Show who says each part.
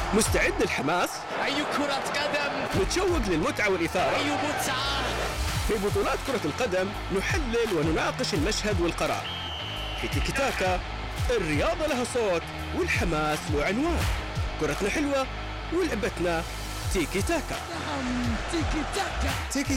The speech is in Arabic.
Speaker 1: مستعد للحماس؟
Speaker 2: أي كرة قدم!
Speaker 1: متشوق للمتعة والإثارة؟
Speaker 2: أي متعة!
Speaker 1: في بطولات كرة القدم نحلل ونناقش المشهد والقرار. في تيكي تاكا الرياضة لها صوت والحماس له عنوان. كرتنا حلوة ولعبتنا تيكي تاكا.
Speaker 2: نعم، تيكي تاكا.
Speaker 1: تيكي